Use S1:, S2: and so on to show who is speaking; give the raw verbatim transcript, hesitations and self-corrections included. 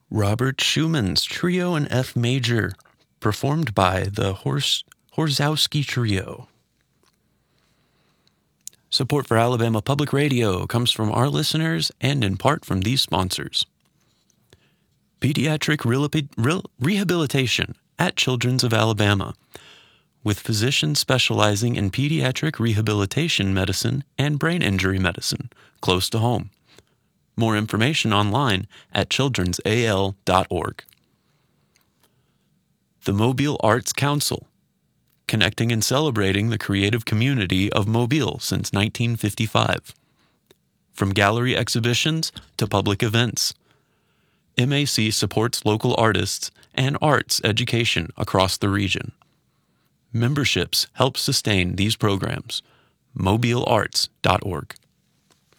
S1: Robert Schumann's Trio in F Major, performed by the Hors- Horzowski Trio. Support for Alabama Public Radio comes from our listeners and in part from these sponsors. Pediatric Re- Re- Rehabilitation at Children's of Alabama, with physicians specializing in pediatric rehabilitation medicine and brain injury medicine, close to home. More information online at children's a l dot org. The Mobile Arts Council, connecting and celebrating the creative community of Mobile since nineteen fifty-five. From gallery exhibitions to public events, M A C supports local artists and arts education across the region. Memberships help sustain these programs. mobile arts dot org.